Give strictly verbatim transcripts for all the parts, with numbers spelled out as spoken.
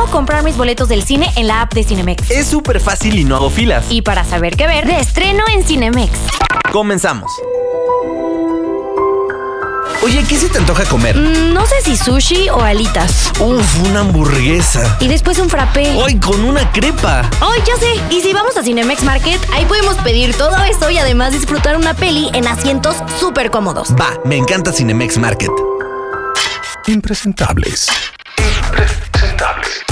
cómo comprar mis boletos del cine en la app de Cinemex. Es súper fácil y no hago filas. Y para saber qué ver, de estreno en Cinemex. Comenzamos. Oye, ¿qué se te antoja comer? Mm, no sé si sushi o alitas. Uf, una hamburguesa. Y después un frappé. ¡Ay, con una crepa! ¡Ay, ya sé! Y si vamos a Cinemex Market, ahí podemos pedir todo eso y además disfrutar una peli en asientos súper cómodos. Va, me encanta Cinemex Market. Impresentables. Impresentables.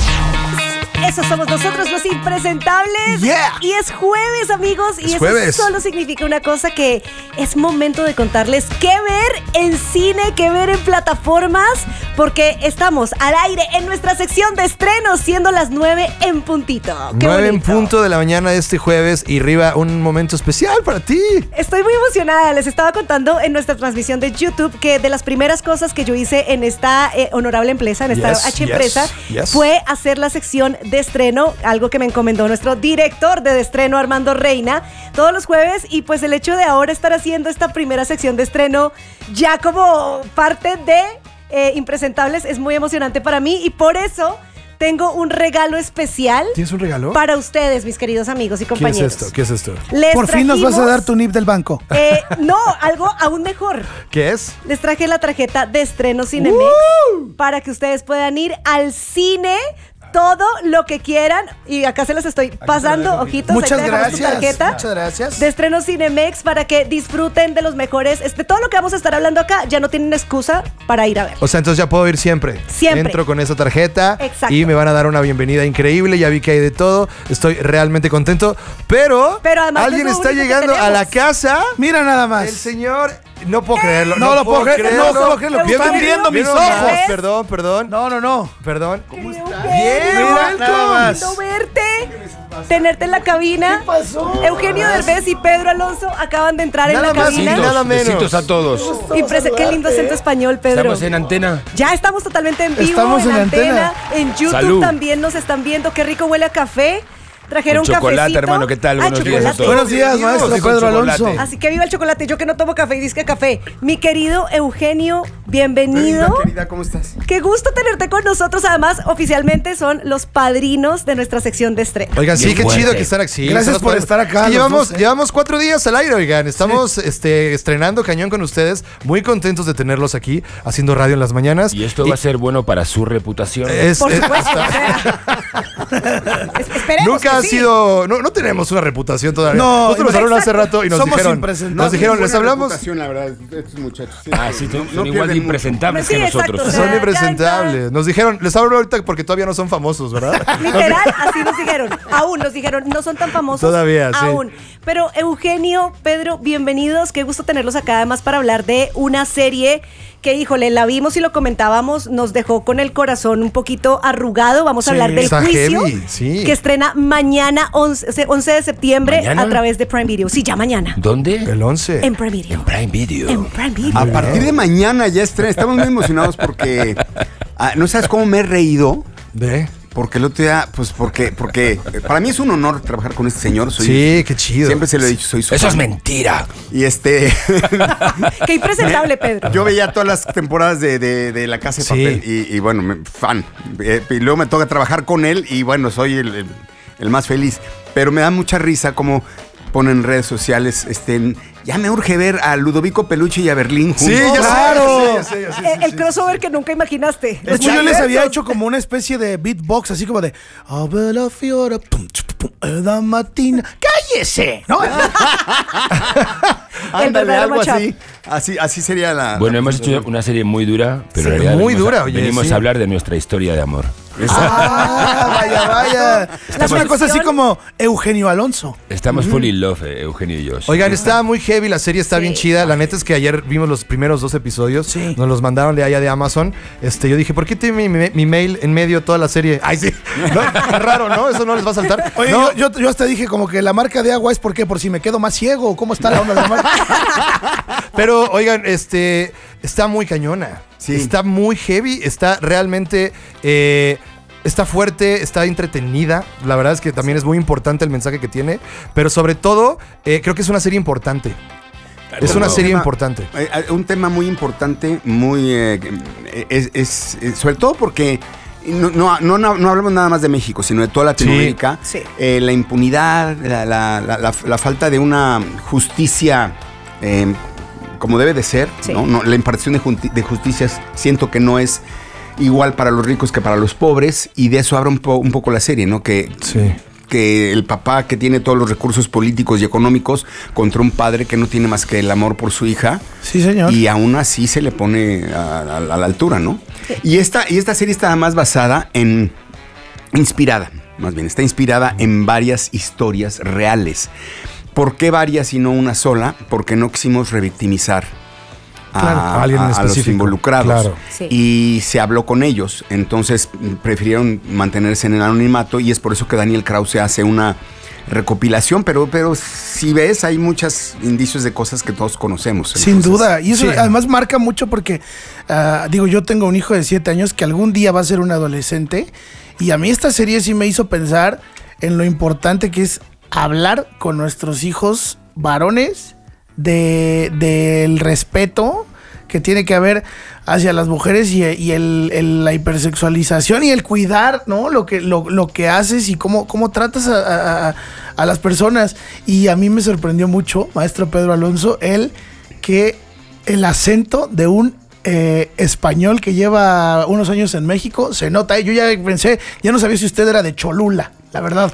Esos somos nosotros, los impresentables. Yeah. Y es jueves, amigos. Y es eso jueves. Solo significa una cosa, que es momento de contarles qué ver en cine, qué ver en plataformas, porque estamos al aire en nuestra sección de estrenos, siendo las nueve en puntito. Qué nueve en bonito. punto de la mañana de este jueves y Riva, un momento especial para ti. Estoy muy emocionada. Les estaba contando en nuestra transmisión de YouTube que de las primeras cosas que yo hice en esta eh, honorable empresa, en esta Yes, H yes, empresa, yes. fue hacer la sección de estreno, algo que me encomendó nuestro director de estreno, Armando Reina, todos los jueves. Y pues el hecho de ahora estar haciendo esta primera sección de estreno ya como parte de eh, Impresentables es muy emocionante para mí, y por eso tengo un regalo especial. ¿Tienes un regalo? Para ustedes, mis queridos amigos y ¿Qué es compañeros. esto? ¿Qué es esto? Les Por fin nos vas a trajimos, dar tu N I P del banco. eh, no, algo aún mejor. ¿Qué es? Les traje la tarjeta de estreno Cinemex para que ustedes puedan ir al cine todo lo que quieran. Y acá se los estoy pasando, ojitos. Muchas ahí te dejamos tu gracias. tarjeta Muchas gracias. de estreno Cinemex para que disfruten de los mejores. Este, todo lo que vamos a estar hablando acá ya no tienen excusa para ir a ver. O sea, entonces ya puedo ir siempre. Siempre. Entro con esa tarjeta. Exacto. Y me van a dar una bienvenida increíble. Ya vi que hay de todo. Estoy realmente contento. Pero, Pero además alguien no es lo está único que llegando a la tenemos. casa. Mira nada más. El señor... No puedo creerlo. No lo puedo creer, no puedo creer lo que están viendo mis Bien, nomás. ojos. Perdón, perdón. No, no, no. Perdón. ¿Cómo Bien, Mira, nada más. lindo verte, tenerte en la cabina. ¿Qué pasó? Eugenio Derbez y Pedro Alonso acaban de entrar Nada en la más y cabina. nada menos. Besitos a todos. Impresi- Qué lindo acento español, Pedro. Estamos en antena. Ya estamos totalmente en vivo, Estamos en, en antena, antena. en YouTube. Salud. También nos están viendo. Qué rico huele a café. Trajeron Con chocolate, cafecito. hermano, ¿qué tal? Ah, Buenos días a chocolate. todos. Buenos días, Dios, maestro y con Pedro chocolate. Alonso. Así que viva el chocolate. Yo que no tomo café y disque café. Mi querido Eugenio, bienvenido. Querida, querida, ¿cómo estás? Qué gusto tenerte con nosotros. Además, oficialmente son los padrinos de nuestra sección de estreno. Oigan, sí, Bien qué fuerte. chido que están aquí. Gracias Estamos por podemos- estar acá, Es que los llevamos, dos, ¿eh? llevamos cuatro días al aire, oigan. Estamos este, estrenando cañón con ustedes. Muy contentos de tenerlos aquí, haciendo radio en las mañanas. Y esto va a ser bueno para su reputación. Es- Por es- supuesto. o sea, es- esperemos Nunca que ha sí. sido. No, no tenemos una reputación todavía. No, Nosotros nos hablaron hace exacto. rato y nos Somos dijeron. impresentables. Nos dijeron, les Buena hablamos. reputación, la verdad, estos muchachos. Sí, Ah, sí, no- son, no son igual de pierden mucho. impresentables Sí, que nosotros. exacto, o sea, Son ya, impresentables. Nos dijeron, les hablo ahorita porque todavía no son famosos, ¿verdad? Literal, así nos dijeron. Aún nos dijeron, no son tan famosos. Todavía, sí. Aún. Pero Eugenio, Pedro, bienvenidos. Qué gusto tenerlos acá, además, para hablar de una serie que, híjole, la vimos y lo comentábamos, nos dejó con el corazón un poquito arrugado. Vamos a Sí, hablar del está juicio, heavy, sí. que estrena mañana, once, once de septiembre, ¿Mañana? a través de Prime Video. Sí, ya mañana. ¿Dónde? El once. En Prime Video. En Prime Video. En Prime Video. A partir de mañana ya estrena. Estamos muy emocionados porque ah, no sabes cómo me he reído. ¿De? Porque el otro día, pues porque, porque eh, para mí es un honor trabajar con este señor. Soy, Sí, qué chido. Siempre se lo he dicho, soy su Eso es fan. mentira. Y este, Qué impresentable, Pedro. yo veía todas las temporadas de, de- de La Casa de Sí. Papel y, y bueno, me- fan. Eh, y luego me toca trabajar con él y bueno, soy el, el- el más feliz. Pero me da mucha risa como ponen en redes sociales, este, ya me urge ver a Ludovico Peluche y a Berlín juntos. Sí, ya Claro. sé, ya sé, ya sé, ya sé, Eh, sí, el sí, crossover que nunca imaginaste. De hecho, yo les había hecho como una especie de beatbox, así como de "A bella fiora, pum, chup, pum, e da mattina". ¡Cállese! ¿No? Ándale, verdadero algo matchup. así. Así, así sería la. Bueno, la hemos hecho una serie muy dura, pero Sí, en realidad muy venimos dura, a, oye, venimos sí. a hablar de nuestra historia de amor. Ah, vaya, vaya. Es una cosa así versión- como Eugenio Alonso. Estamos full in love, eh, Eugenio y yo. Oigan, está muy heavy, la serie está Sí. bien chida. La neta es que ayer vimos los primeros dos episodios. Sí. Nos los mandaron de allá de Amazon. Este, yo dije, ¿por qué tiene mi, mi- mi mail en medio de toda la serie? Ay, sí. No, qué raro, ¿no? Eso no les va a saltar. Oye, No, yo, yo, yo hasta dije como que la marca de agua es porque por si me quedo más ciego o cómo está la onda de la marca. pero, oigan, este, está muy cañona. Sí. Está muy heavy. Está realmente... eh, Está fuerte, está entretenida. La verdad es que también es muy importante el mensaje que tiene. Pero sobre todo, eh, creo que es una serie importante. Es una Un serie tema- importante. eh, eh, un tema muy importante, muy. eh, es, es- eh, sobre todo porque no, no, no, no, no hablamos nada más de México, sino de toda Latinoamérica. Sí. Sí. Eh, la impunidad, la, la, la, la, la falta de una justicia eh, como debe de ser, Sí. ¿no? No, la impartición de, justi- de justicia siento que no es igual para los ricos que para los pobres, y de eso habla un, po- un poco la serie, ¿no? Que, Sí. que el papá que tiene todos los recursos políticos y económicos contra un padre que no tiene más que el amor por su hija. Sí, señor. Y aún así se le pone a, a- a la altura, ¿no? Y esta, y esta serie está además basada en... Inspirada, más bien, está inspirada en varias historias reales. ¿Por qué varias y no una sola? Porque no quisimos revictimizar a, Claro, a alguien en a- a los específico, involucrados. claro. Sí. Y se habló con ellos. Entonces prefirieron mantenerse en el anonimato, y es por eso que Daniel Krause hace una recopilación. Pero, pero si ves, hay muchos indicios de cosas que todos conocemos. Sin Entonces, duda. Y eso sí. además marca mucho porque, ah, digo, yo tengo un hijo de siete años que algún día va a ser un adolescente. Y a mí esta serie sí me hizo pensar en lo importante que es hablar con nuestros hijos varones de, del respeto que tiene que haber hacia las mujeres y, y el, el- la hipersexualización y el cuidar, ¿no? Lo que, lo, lo que haces y cómo, cómo tratas a, a- a- a las personas. Y a mí me sorprendió mucho, maestro Pedro Alonso, el que el acento de un eh, español que lleva unos años en México se nota. Yo ya pensé, ya no sabía si usted era de Cholula, la verdad.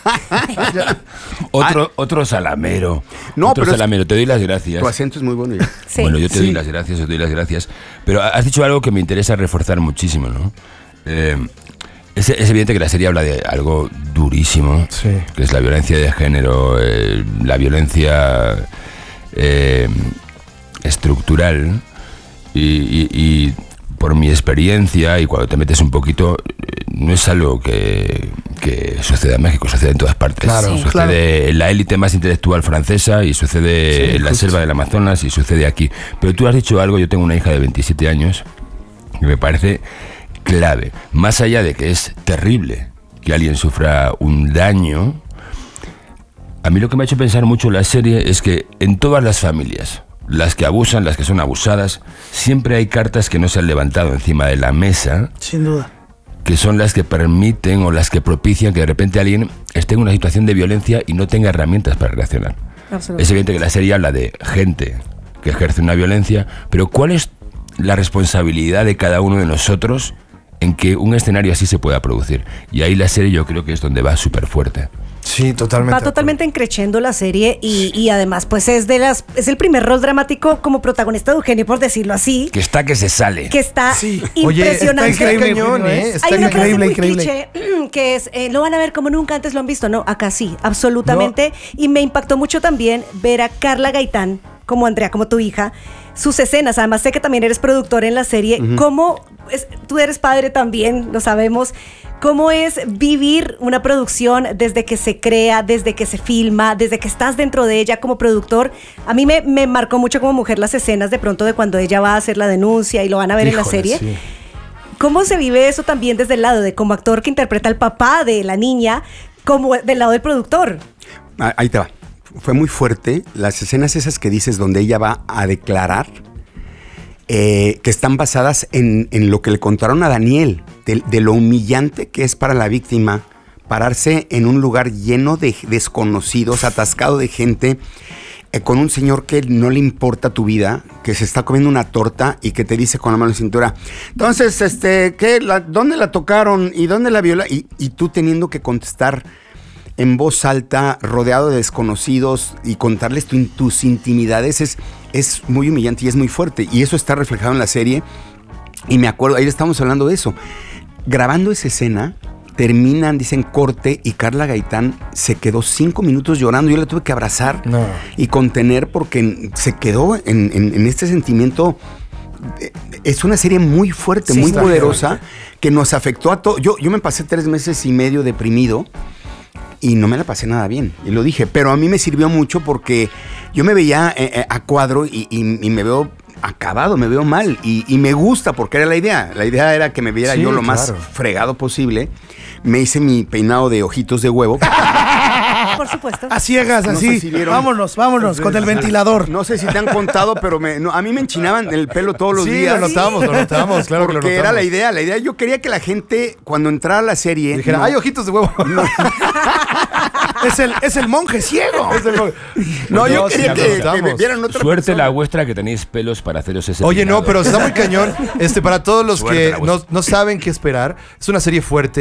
Otro, otro salamero. No, otro pero es- salamero. Te doy las gracias. tu acento es muy bueno. ya. Sí. Bueno, yo te Sí. doy las gracias, te doy las gracias. Pero has dicho algo que me interesa reforzar muchísimo, ¿no? Eh, es, es evidente que la serie habla de algo durísimo, Sí. que es la violencia de género, eh, la violencia eh, estructural. Y, y- y por mi experiencia, y cuando te metes un poquito, eh, no es algo que, que suceda en México, sucede en todas partes. Claro, sucede claro. en la élite más intelectual francesa, y sucede Sí, en la justo. selva del Amazonas, y sucede aquí. Pero tú has dicho algo, yo tengo una hija de veintisiete años, que me parece clave. Más allá de que es terrible que alguien sufra un daño, a mí lo que me ha hecho pensar mucho la serie es que en todas las familias, las que abusan, las que son abusadas, siempre hay cartas que no se han levantado encima de la mesa, Sin duda. que son las que permiten o las que propician que de repente alguien esté en una situación de violencia y no tenga herramientas para reaccionar. Absolutamente. Es evidente que la serie habla de gente que ejerce una violencia, pero ¿cuál es la responsabilidad de cada uno de nosotros en que un escenario así se pueda producir? Y ahí la serie yo creo que es donde va súper fuerte. Sí, totalmente. Va totalmente encrechendo la serie y, y además pues es de las es el primer rol dramático como protagonista de Eugenio, por decirlo así, Que está que se sale. que está Sí. Oye, impresionante. está increíble, cañón, ¿eh? Está Hay una frase increíble, muy increíble. cliché que es, eh, lo van a ver como nunca antes lo han visto. No, acá sí, absolutamente. Y me impactó mucho también ver a Carla Gaitán, como Andrea, como tu hija, sus escenas. Además sé que también eres productor en la serie. ¿Cómo es- tú eres padre también, lo sabemos. ¿Cómo es vivir una producción desde que se crea, desde que se filma, desde que estás dentro de ella como productor? A mí me, me marcó mucho como mujer las escenas de pronto de cuando ella va a hacer la denuncia y lo van a ver en la Híjole, serie. sí. ¿Cómo se vive eso también desde el lado de como actor que interpreta al papá de la niña, como del lado del productor? Ah, Ahí te va. Fue muy fuerte. Las escenas esas que dices donde ella va a declarar, eh, que están basadas en, en lo que le contaron a Daniel, de, de lo humillante que es para la víctima pararse en un lugar lleno de desconocidos, atascado de gente, eh, con un señor que no le importa tu vida, que se está comiendo una torta y que te dice con la mano en la cintura, entonces, este, ¿qué? La- ¿Dónde la tocaron? ¿Y dónde la violaron? Y, y tú teniendo que contestar en voz alta, rodeado de desconocidos y contarles tu- tus intimidades es, es muy humillante y es muy fuerte. Y eso está reflejado en la serie. Y me acuerdo, ahí estamos hablando de eso. Grabando esa escena, terminan, dicen corte, y Carla Gaitán se quedó cinco minutos llorando. Yo la tuve que abrazar No. y contener porque se quedó en, en- en este sentimiento. Eh, Es una serie muy fuerte, Sí, muy está poderosa, fuerte. que nos afectó a todos. Yo, yo me pasé tres meses y medio deprimido y no me la pasé nada bien, y lo dije, pero a mí me sirvió mucho porque yo me veía eh, eh, a cuadro y, y- y me veo acabado, me veo mal, y, y me gusta porque era la idea. La idea era que me viera Sí, yo lo más claro. fregado posible. Me hice mi peinado de ojitos de huevo. Por supuesto. A ciegas, No así. sé si vieron. Vámonos, vámonos, con el ventilador. No sé si te han contado, pero me- no, a mí me enchinaban el pelo todos los Sí, días. lo notamos, lo notamos, claro que lo Porque notamos. era la idea, la idea. Yo quería que la gente, cuando entrara a la serie... Dijera, no- ¡ay, ojitos de huevo! Es el, es el monje ciego. No, yo sí, quería lo que, que notamos. vieran otra Suerte persona. la vuestra que tenéis pelos para haceros ese Oye, no, peinado. pero está muy cañón. Este, para todos los Suerte que la no, vuestra. no saben qué esperar, es una serie fuerte.